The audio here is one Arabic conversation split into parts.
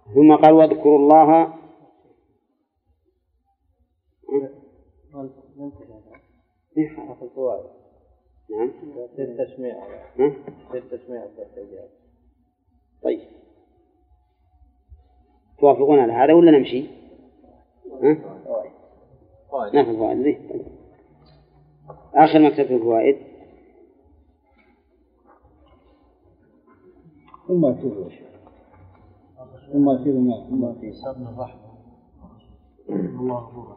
ثم قال واذكروا الله. نعم. طيب توافقون على هذا ولا نمشي؟ ناخذ الفوائد ذي. آخر مكتبة الفوائد. ثم أفيضوا سبنا الرحمة الله أكبر.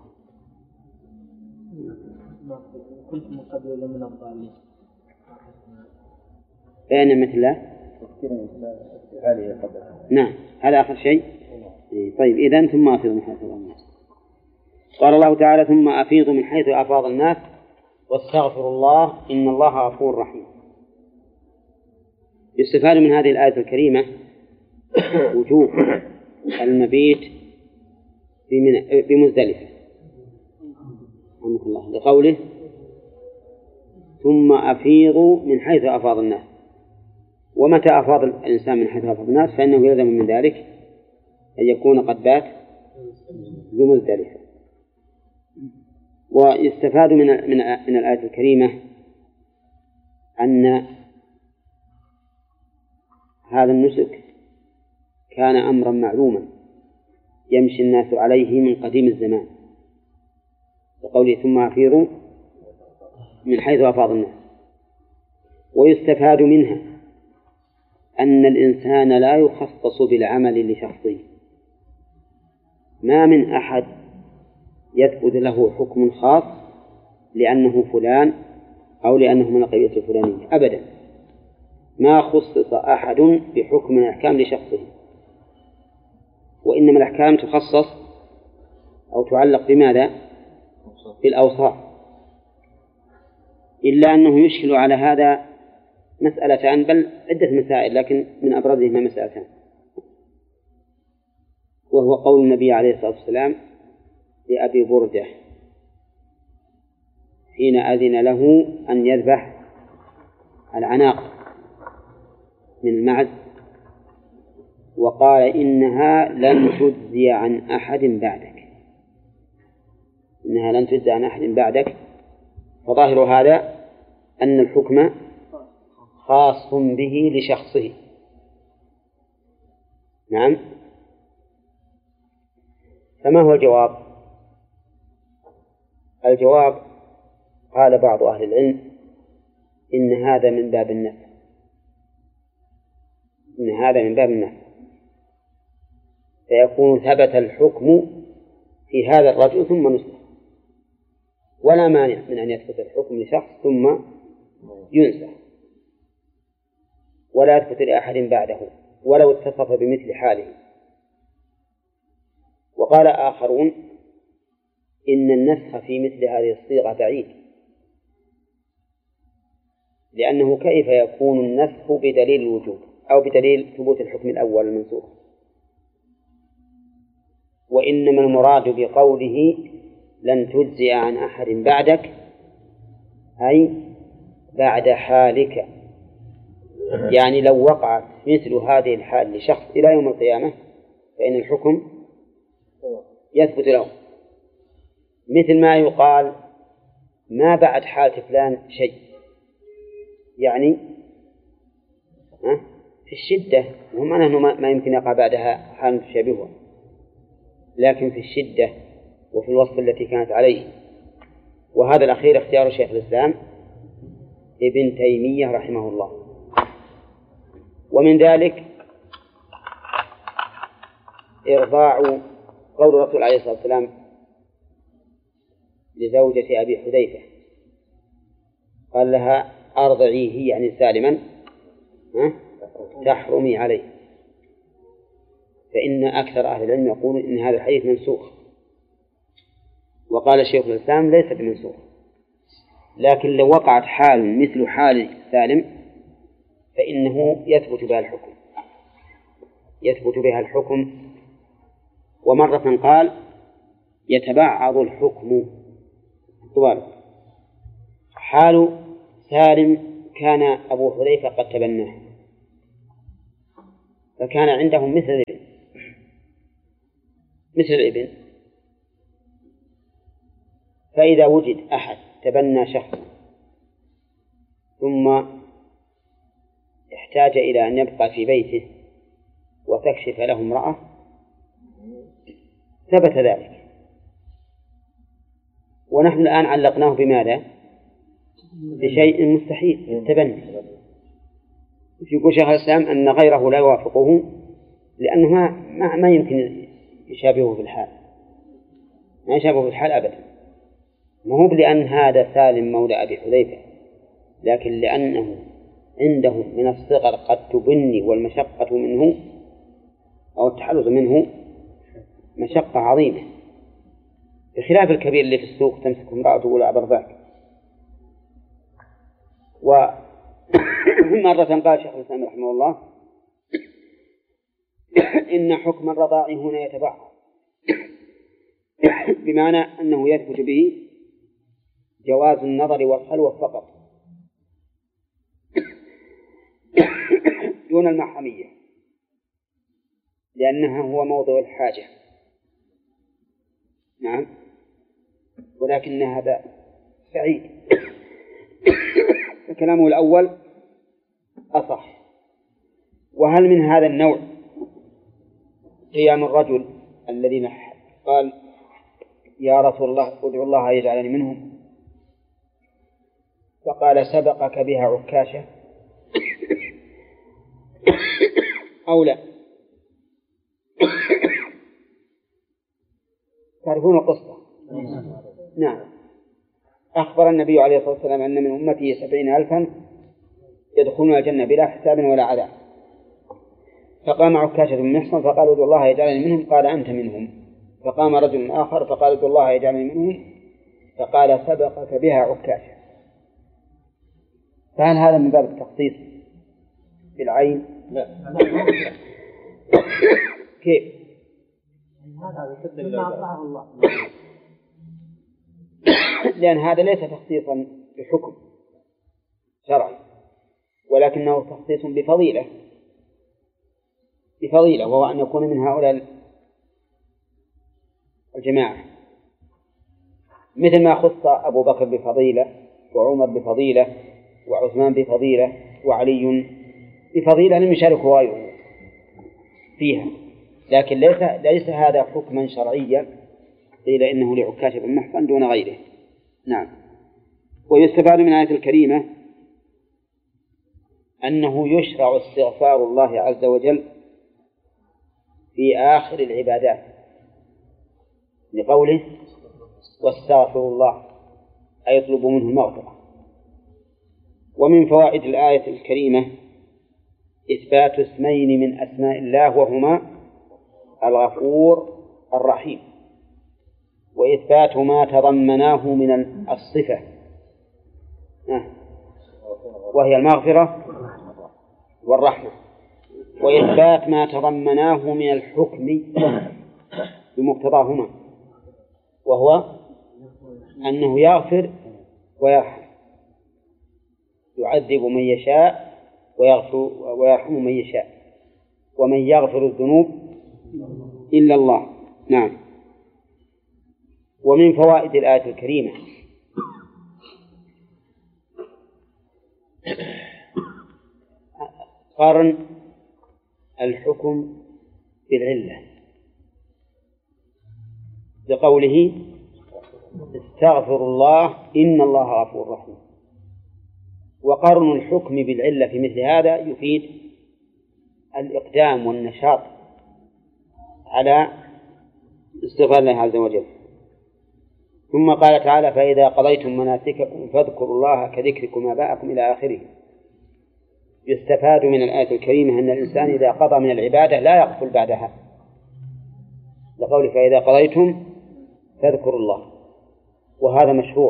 كنتم قبل من الضالين بين مثل نعم هذا آخر شيء. طيب إذن ثم أفيضوا من حيث الناس. قال الله تعالى ثم أفيضوا من حيث أفاض الناس واستغفروا الله إن الله غفور رحيم. يستفاد من هذه الآية الكريمة وجوب المبيت بمزدلفة لقوله ثم أفيضوا من حيث أفاض الناس. ومتى أفاض الإنسان من حيث أفاض الناس فإنه يلزم من ذلك أن يكون قد بات بمزدلفة. ويستفاد من الآية الكريمة أن هذا النسك كان أمرا معلوما يمشي الناس عليه من قديم الزمان وقوله ثم أفيضوا من حيث أفاض الناس. ويستفاد منها أن الإنسان لا يخصص بالعمل لشخصه. ما من أحد يثبت له حكم خاص لأنه فلان أو لأنه من القبيلة الفلانية أبدا. ما خصص أحد بحكم من الأحكام لشخصه، وإنما الأحكام تخصص أو تعلق بماذا؟ بالأوصاف. إلا أنه يشكل على هذا مسألتان بل عدة مسائل لكن من أبرزهما مسألتان، وهو قول النبي عليه الصلاة والسلام لأبي بردة حين أذن له أن يذبح العناق من المعز وقال إنها لن تجزي عن أحد بعدك، إنها لن تجزي عن أحد بعدك. فظاهر هذا أن الحكم خاص به لشخصه. نعم. فما هو الجواب؟ الجواب قال بعض أهل العلم إن هذا من باب النفي، إن هذا من باب النفي، فيكون ثبت الحكم في هذا الرجل ثم نسخ، ولا مانع من أن يثبت الحكم لشخص ثم ينسخ ولا يثبت لأحد بعده ولو اتصف بمثل حاله. وقال آخرون إن النسخ في مثل هذه الصيغة بعيد، لأنه كيف يكون النسخ بدليل الوجوب أو بدليل ثبوت الحكم الأول المنسوخ؟ وإنما المراد بقوله لن تجزي عن أحد بعدك أي بعد حالك، يعني لو وقعت مثل هذه الحال لشخص إلى يوم القيامة فإن الحكم يثبت له، مثل ما يقال ما بعد حالة فلان شيء، يعني في الشدة، وهم أنه ما يمكن يقع بعدها حال تشابهها، لكن في الشدة وفي الوصف التي كانت عليه. وهذا الأخير اختيار شيخ الإسلام ابن تيمية رحمه الله. ومن ذلك إرضاع قول الرسول عليه الصلاة والسلام لزوجة أبي حذيفة قال لها أرضعيه يعني سالما تحرمي عليه، فإن أكثر أهل العلم يقولون إن هذا الحديث منسوخ. وقال شيخ الإسلام ليس بمنسوخ، لكن لو وقعت حال مثل حال سالم فإنه يثبت بها الحكم. ومرة قال يتبعض الحكم طوال. حال سالم كان أبو حذيفة قد تبناه فكان عندهم مثل ذلك، مثل الابن. فإذا وجد أحد تبنى شخصا ثم احتاج إلى أن يبقى في بيته وتكشف له امرأة ثبت ذلك، ونحن الآن علقناه بماذا؟ بشيء مستحيل، التبني. يقول شيخ الإسلام أن غيره لا يوافقه لأنه ما يمكن يشابهه في الحال، ما يشابهه في الحال أبدا. ما هو لأن هذا سالم مولى أبي حذيفة، لكن لأنه عنده من الصغر قد تبني والمشقة منه أو التحرز منه مشقة عظيمة، بخلاف الكبير اللي في السوق تمسك امرأته ولا أبر ذاك. ومرة قال شيخ الإسلام رحمه الله إن حكم الرضاع هنا يتبعض، بمعنى أنه يثبت به جواز النظر والخلوة فقط دون المحرمية، لأنها هو موضع الحاجة. نعم، ولكن هذا بعيد. فكلامه الأول أصح. وهل من هذا النوع قيام الرجل الذين قال يا رسول الله ادعو الله يجعلني منهم، فقال سبقك بها عكاشة أو لا؟ تعرفون القصة؟ نعم. أخبر النبي عليه الصلاة والسلام أن من أمته 70,000 يدخلون الجنة بلا حساب ولا عذاب، فقام عكاشة بن محصن فقال ادعو الله يجعلني منهم، قال أنت منهم. فقام رجل آخر فقال ادعو الله يجعلني منهم، فقال سبقك بها عكاشة. فهل هذا من باب التخصيص بالعين؟ لا. كيف؟ لأن هذا ليس تخصيصا بحكم شرعي، ولكنه تخصيص بفضيلة، وهو أن يكون من هؤلاء الجماعة، مثل ما خص أبو بكر بفضيلة وعمر بفضيلة وعثمان بفضيلة وعلي بفضيلة لم يشاركه غيره فيها، لكن ليس هذا حكما شرعيا قيل إنه لعكاشة بن محصن دون غيره. نعم. ويستفاد من الآية الكريمة أنه يشرع استغفار الله عز وجل في آخر العبادات لقوله واستغفر الله، أي يطلب منه المغفرة. ومن فوائد الآية الكريمة إثبات اسمين من أسماء الله وهما الغفور الرحيم، وإثبات ما تضمناه من الصفة وهي المغفرة والرحمة، وإثبات ما تضمناه من الحكم بمقتضاهما وهو أنه يغفر ويرحم، يعذب من يشاء ويرحم من يشاء، ومن يغفر الذنوب إلا الله. نعم. ومن فوائد الآية الكريمة قرن الحكم بالعلة بقوله استغفر الله إن الله غفور رحيم. وقرن الحكم بالعلة في مثل هذا يفيد الإقدام والنشاط على استغفار الله عز وجل. ثم قال تعالى فإذا قضيتم مناسككم فاذكروا الله كذكركم آباءكم إلى آخره. يستفاد من الآية الكريمة أن الإنسان إذا قضى من العبادة لا يغفل بعدها، لقوله فإذا قضيتم فاذكروا الله، وهذا مشروع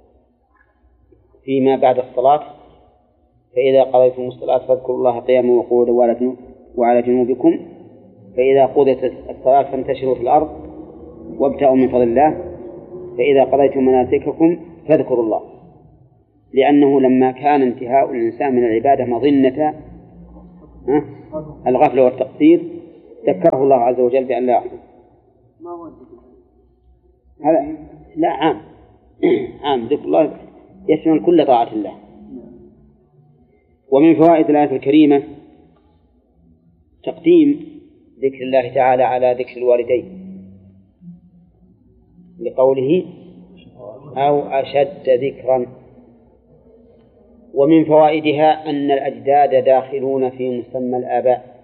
فيما بعد الصلاة. فإذا قضيتم الصلاة فاذكروا الله قياما وقعودا وعلى جنوبكم، فإذا قضيت الصلاة فانتشروا في الأرض وابتغوا من فضل الله، فإذا قضيتم مناسككم فاذكروا الله، لأنه لما كان انتهاء الإنسان من العبادة مظنة الغفلة والتقصير ذكره الله عز وجل بأن لا يحدث. ما هو ذكر هذا لا عام. عام ذكر الله يشمل كل طاعة الله. ومن فوائد الآية الكريمة تقديم ذكر الله تعالى على ذكر الوالدين لقوله أو أشد ذكرا. ومن فوائدها أن الأجداد داخلون في مسمى الآباء،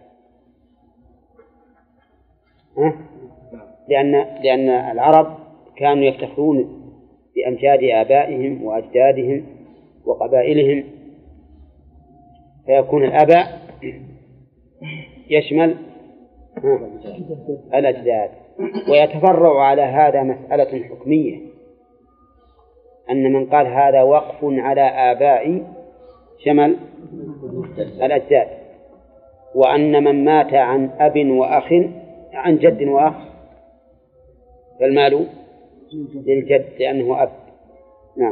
لأن العرب كانوا يفتخرون بأمجاد آبائهم وأجدادهم وقبائلهم، فيكون الآباء يشمل الأجداد. ويتفرع على هذا مسألة حكمية، أن من قال هذا وقف على آبائي شمل الأجداد، وأن من مات عن أب وأخ عن جد وأخ فالمال للجد لأنه أب. نعم.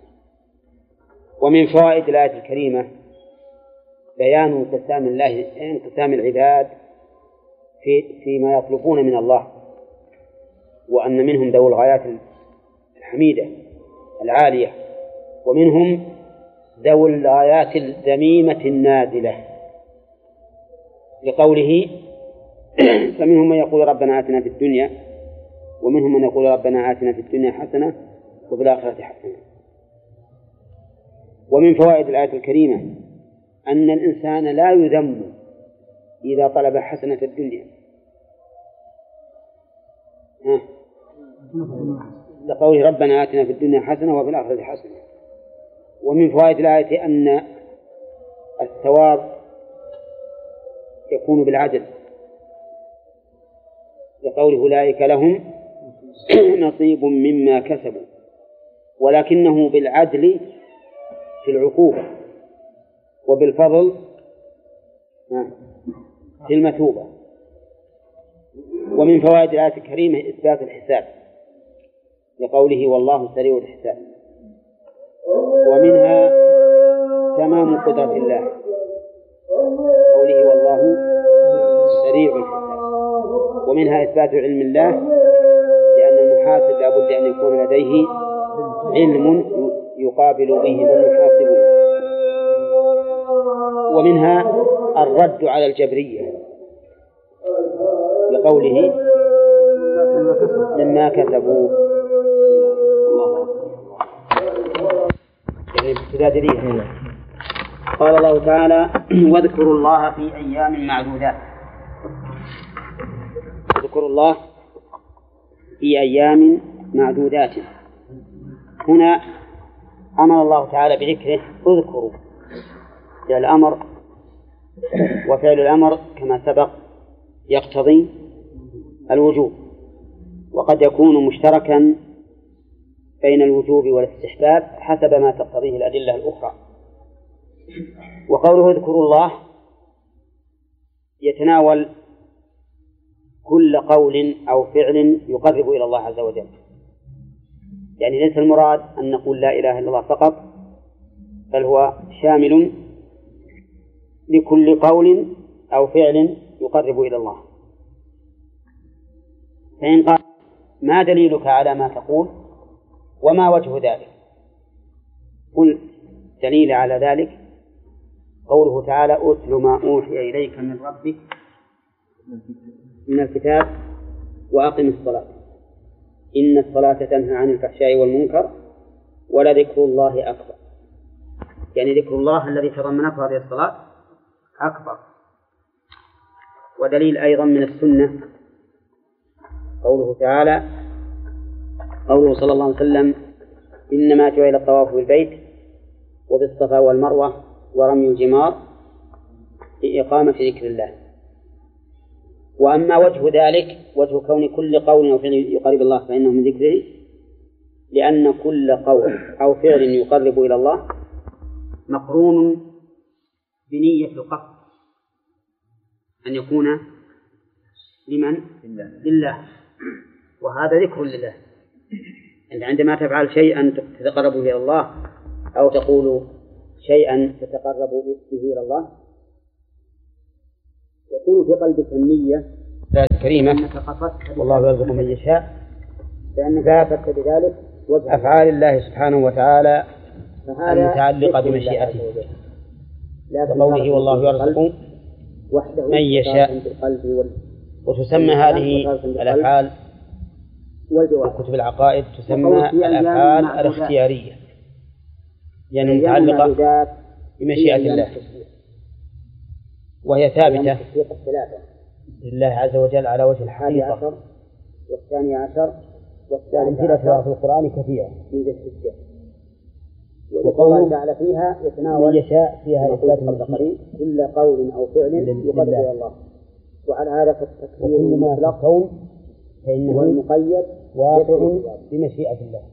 ومن فوائد الآية الكريمة بيان انقسام العباد فيما يطلبون من الله، وأن منهم ذوي الغايات الحميدة العالية، ومنهم ذوي الغايات الذميمة النازلة، لقوله فمنهم من يقول ربنا آتنا في الدنيا، ومنهم من يقول ربنا آتنا في الدنيا حسنة وفي الآخرة حسنة. ومن فوائد الآية الكريمة أن الإنسان لا يذم إذا طلب حسنة الدنيا، لقوله ربنا آتنا في الدنيا حسنة وفي الآخرة حسنة. ومن فوائد الآية أن الثواب يكون بالعدل، لقوله أولئك لهم نصيب مما كسبوا، ولكنه بالعدل في العقوبة وبالفضل في المثوبة. ومن فوائد الآية الكريمة إثبات الحساب، لقوله والله سريع الحساب. ومنها تمام قدرة الله، قوله والله سريع الحساب. ومنها إثبات علم الله، لأن المحاسب لا بد أن يكون لديه علم يقابل به من يحاسبه. ومنها الرد على الجبرية، لقوله مما كسبوا. يعني ابتداء دليل. قال الله تعالى واذكروا الله في أيام معدودات. اذكروا الله في أيام معدودات. هنا أمر الله تعالى بذكره اذكروا، فعل الأمر، وفعل الأمر كما سبق يقتضي الوجوب، وقد يكون مشتركا بين الوجوب والاستحباب حسب ما تقتضيه الأدلة الأخرى. وقوله اذكروا الله يتناول كل قول أو فعل يقرب إلى الله عز وجل، يعني ليس المراد أن نقول لا إله إلا الله فقط، بل هو شامل لكل قول أو فعل يقرب إلى الله. فإن قال ما دليلك على ما تقول وما وجه ذلك؟ قل دليل على ذلك قوله تعالى أتل ما أوحي إليك من ربك من الكتاب وأقم الصلاة إن الصلاة تنهى عن الفحشاء والمنكر ولذكر الله أكبر. يعني ذكر الله الذي تضمنته هذه الصلاة أكبر. ودليل أيضا من السنة قوله تعالى قوله صلى الله عليه وسلم إنما جعل الطواف بالبيت وبالصفا والمروة ورمي الجمار لإقامة ذكر الله. وأما وجه ذلك وجه كون كل قول أو فعل يقرب الله فإنه من ذكره، لأن كل قول أو فعل يقرب إلى الله مقرون بنية القصد أن يكون لمن؟ لله، وهذا ذكر لله. أنت عندما تفعل شيئا تتقرب إلى الله أو تقول شيئا تتقرب به إلى الله يكون في قلبك النية الآية الكريمة والله يرزق من يشاء، ذات بذلك أفعال الله سبحانه وتعالى المتعلقة بمشيئته، بقوله والله يرزق من يشاء. وتسمى هذه الأفعال في كتب العقائد تسمى الأفعال الاختيارية، يعني متعلقة بمشيئة الله، وهي ثابتة لله عز وجل على وجه الحقيقة. والثاني عشر أمثلتها في القرآن كثيرة. وقوله تعالى فيها يتناول يشاء فيها إثبات قريب كل قول أو فعل يقدر إلى الله. وعلى هذا فالتكفير وكل ما في الكون فإنه المقيد واقع بمشيئة الله.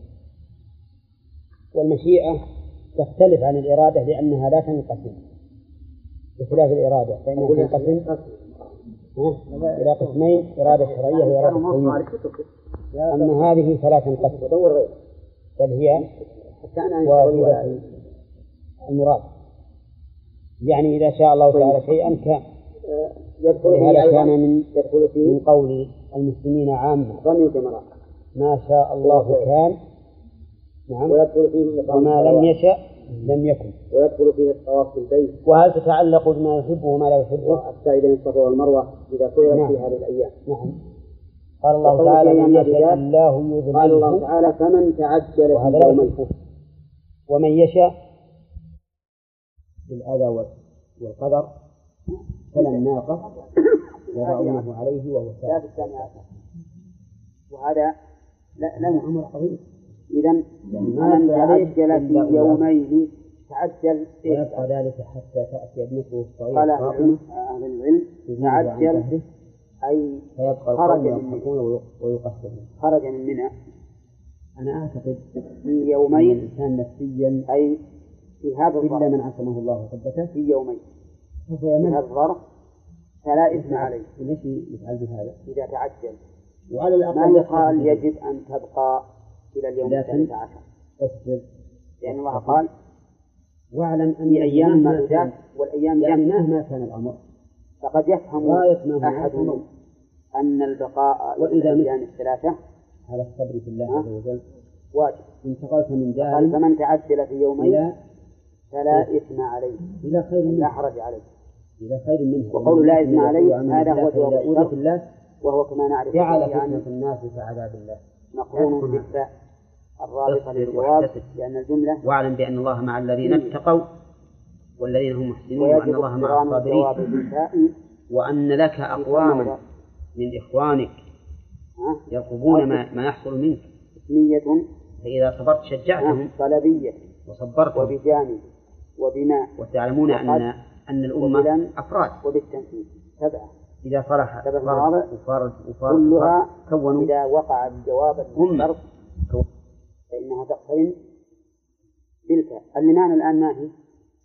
والمشيئة تختلف عن الإرادة لأنها لا تنقسم بخلاف الإرادة، فإنها تنقسم إلى قسمين: إرادة شرعية وإرادة كونية. أما هذه فلا تنقسم، بل هي واجبة المراد. يعني إذا شاء الله تعالى شيئا كان. هذا كان من قول المسلمين عامة: ما شاء الله كان، نعم، وما لم يشأ لم يكن. ويدخل فيه الطواف في البيت. وهل تتعلق بما يحبه وما لا يحبه؟ السعي بين الصفا والمروة إذا كانت في هذه الأيام. نعم. قال الله تعالى: من يشاء الله يضلله. قال الله تعالى: فمن تعجل في يومين. ومن يشاء بالأذى والقدر فلا الناقة يضعونه عليه وهو ثابت. وهذا لا أمر عظيم. إذن من تعجل في يومين تعجل، ويبقى ذلك حتى تأتي ابنته الصغيرة. قال أهل العلم تعجل أي خرج من منى. أنا أعتقد في يومين الإنسان نفسيا أي في هذا الظرف إلا من عصمه الله وثبته في يومين في هذا الظرف فلا إثم عليه. ليش يفعل بهذا إذا تعجل؟ وعلى الأقل ما يقال يجب أن تبقى إلى اليوم 13 أصبر، لأن الله قال: واعلم أن في أيام معدودات، والأيام يعني مهما كان الأمر فقد يفهم أحدهم أن البقاء وإذا الأيام الثلاثة على الصبر في الله عز وجل واجب. انتقلت من دار قال: فمن تعجل في يومين فلا إثم عليه إلى خير منه، لا حرج عليه، إلى خير منه. وقول لا إثم عليه هذا هو جواب الشرط، الله، وهو كما نعرف جعل فتنة الناس كعذاب الله مقرون بالفاء الرابطة للجواب، لأن الجملة: واعلم بأن الله مع الذين اتقوا والذين هم محسنون، وأن الله مع الصابرين، وأن لك أقواما من إخوانك يرقبون ما يحصل منك. اسمية فإذا صبرت شجعتهم، طلبية وصبرت وبجانب وبناء، وتعلمون أن الأمة أفراد، وبالتنفيذ 7 إذا صلح وفرد كلها كونوا إذا وقع الجواب المشترك فإنها تقترن بالفعل. المعنى الآن ما هي؟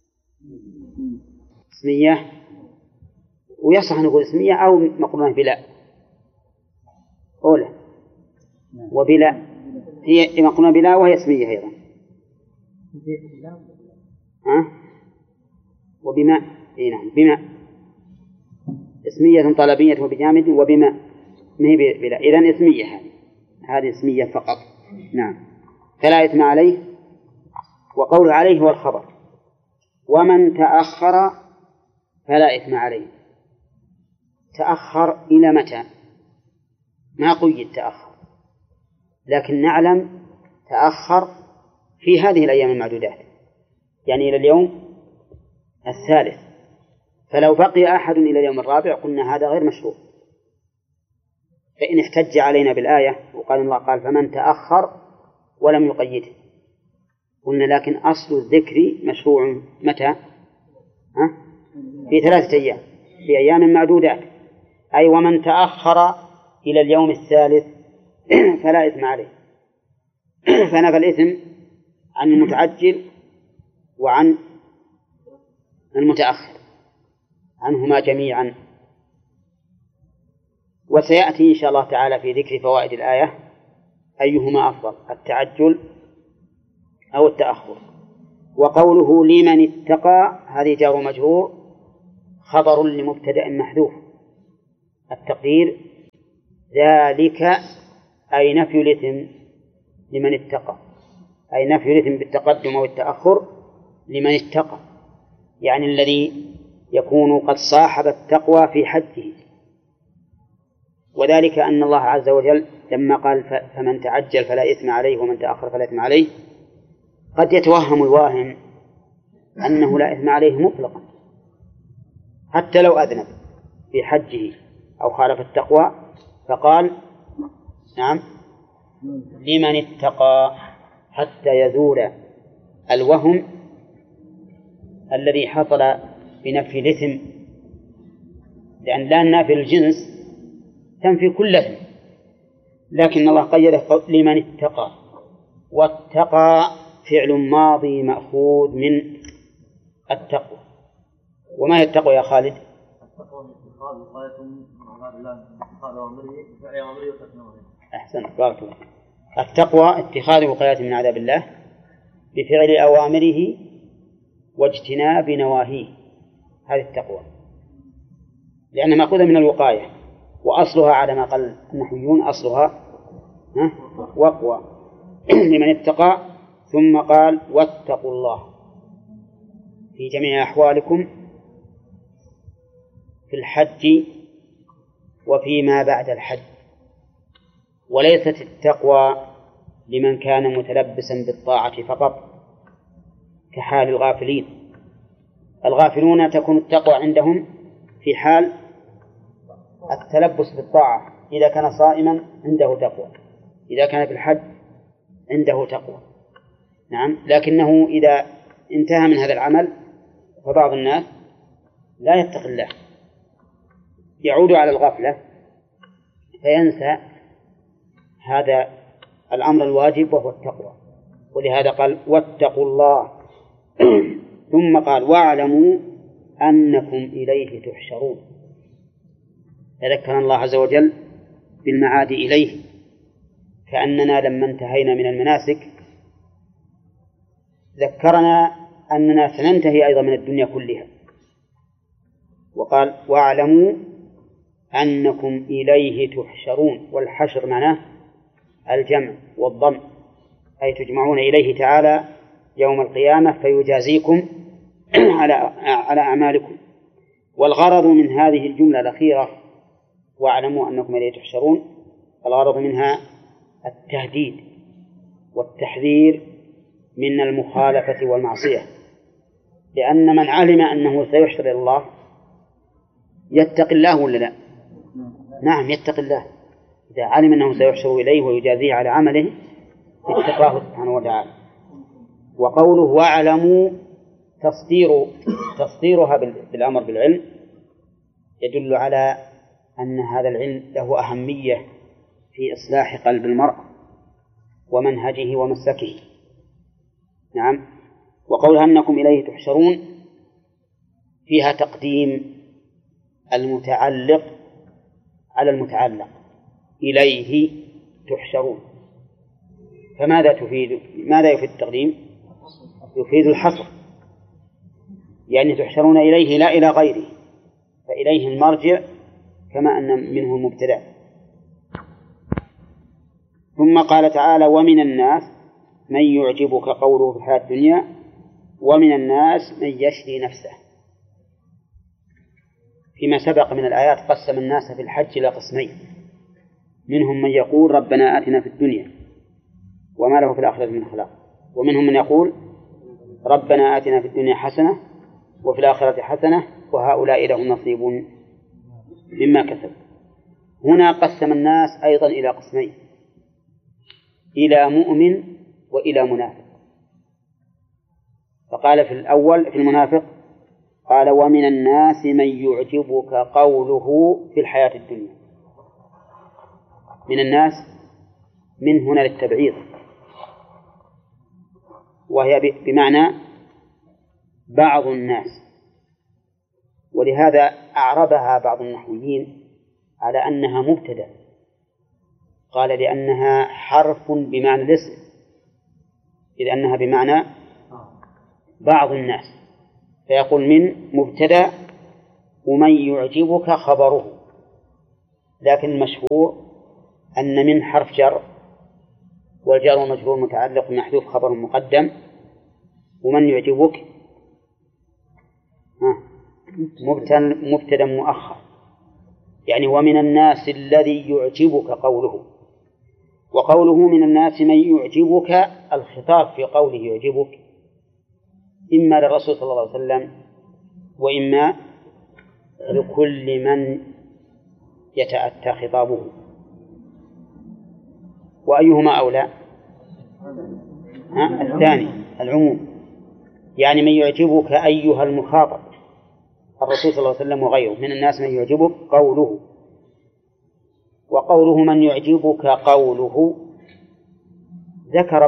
اسمية، ويصح نقول اسمية أو مقرونة بلا أولى، وبلا هي مقرونة بلا وهي اسمية أيضا. وبما نعم بما اسمية طلبية وبجامد وبما ما هي بلا، إذن اسمية هذه اسمية فقط. نعم. فلا إثم عليه. وقول عليه هو الخبر. ومن تأخر فلا إثم عليه. تأخر إلى متى؟ ما قيد تأخر، لكن نعلم تأخر في هذه الأيام المعدودات، يعني إلى اليوم 3. فلو بقي أحد إلى اليوم 4 قلنا هذا غير مشروع. فإن احتج علينا بالآية وقال الله قال: فمن تأخر ولم يقيده، قلنا لكن أصل الذكر مشروع متى؟ في 3 أيام، في أيام معدودات، أي ومن تأخر إلى اليوم 3 فلا إثم عليه. فنفى الإثم عن المتعجل وعن المتأخر، عنهما جميعا. وسيأتي إن شاء الله تعالى في ذكر فوائد الآية أيهما أفضل، التعجل أو التأخر. وقوله لمن اتقى هذه جار مجرور خبر لمبتدأ محذوف، التقدير ذلك أي نفي الإثم لمن اتقى، أي نفي الإثم بالتقدم أو التأخر لمن اتقى، يعني الذي يكون قد صاحب التقوى في حده. وذلك أن الله عز وجل لما قال فمن تعجل فلا إثم عليه ومن تأخر فلا إثم عليه، قد يتوهم الواهم أنه لا إثم عليه مطلقا حتى لو أذنب في حجه أو خالف التقوى، فقال نعم لمن اتقى حتى يزول الوهم الذي حصل بنفي الإثم، لأن لا نافي الجنس تنفي كل إثم، لكن الله قيده لمن اتقى، واتقى فعل ماضي مأخوذ من التقوى. وما هي التقوى يا خالد؟ أحسن، بارك الله. التقوى اتخاذ وقاية من عذاب الله بفعل أوامره واجتناب نواهيه، هذه التقوى، لأنها مأخوذة من الوقاية، وأصلها على ما قال النحويون أصلها وقوى لمن اتقى. ثم قال واتقوا الله في جميع أحوالكم في الحج وفيما بعد الحج، وليست التقوى لمن كان متلبسا بالطاعة فقط كحال الغافلين. الغافلون تكون التقوى عندهم في حال التلبس بالطاعة، إذا كان صائما عنده تقوى، إذا كان في الحج عنده تقوى، نعم. لكنه إذا انتهى من هذا العمل فبعض الناس لا يتقي الله، يعود على الغفلة فينسى هذا الأمر الواجب وهو التقوى، ولهذا قال واتقوا الله ثم قال واعلموا أنكم إليه تحشرون. تذكر الله عز وجل بالمعاد إليه، كأننا لما انتهينا من المناسك ذكرنا أننا سننتهي أيضا من الدنيا كلها، وقال واعلموا أنكم إليه تحشرون، والحشر معناه الجمع والضم، أي تجمعون إليه تعالى يوم القيامة فيجازيكم على أعمالكم. والغرض من هذه الجملة الأخيرة واعلموا أنكم إليه تحشرون، الغرض منها التهديد والتحذير من المخالفة والمعصية، لأن من علم أنه سيحشر إلى الله يتقي الله ولا لا؟ نعم يتقي الله، إذا علم أنه سيحشر إليه ويجازيه على عمله اتقاه سبحانه وتعالى. وقوله واعلموا تصديرها بالأمر بالعلم يدل على أن هذا العلم له أهمية في إصلاح قلب المرء ومنهجه ومسلكه، نعم. وقولها أنكم إليه تحشرون فيها تقديم المتعلق على المتعلق، إليه تحشرون، فماذا تفيد؟ ماذا يفيد التقديم؟ يفيد الحصر، يعني تحشرون إليه لا إلى غيره، فإليه المرجع كما أن منه المبتدأ. ثم قال تعالى ومن الناس من يعجبك قوله في الحياة الدنيا ومن الناس من يشري نفسه. فيما سبق من الآيات قسم الناس في الحج إلى قسمين، منهم من يقول ربنا آتنا في الدنيا وما له في الآخرة من خلاق، ومنهم من يقول ربنا آتنا في الدنيا حسنة وفي الآخرة حسنة وهؤلاء لهم نصيب مما كسب. هنا قسم الناس أيضا إلى قسمين، إلى مؤمن وإلى منافق. فقال في الأول في المنافق قال ومن الناس من يعجبك قوله في الحياة الدنيا. من الناس من هنا للتبعيض، وهي بمعنى بعض الناس، ولهذا أعربها بعض النحويين على أنها مبتدأ، قال لأنها حرف بمعنى الاسم، إذ أنها بمعنى بعض الناس، فيقول من مبتدأ ومن يعجبك خبره، لكن المشهور أن من حرف جر، والجار والمجرور متعلق محذوف خبر مقدم، ومن يعجبك مبتدأ مؤخر، يعني ومن الناس الذي يعجبك قوله. وقوله من الناس من يعجبك، الخطاب في قوله يعجبك إما للرسول صلى الله عليه وسلم وإما لكل من يتأتى خطابه. وأيهما أولى؟ الثاني، العموم، يعني من يعجبك أيها المخاطب الرسول صلى الله عليه وسلم وغيره، من الناس من يعجبك قوله. وقوله من يعجبك قوله ذكر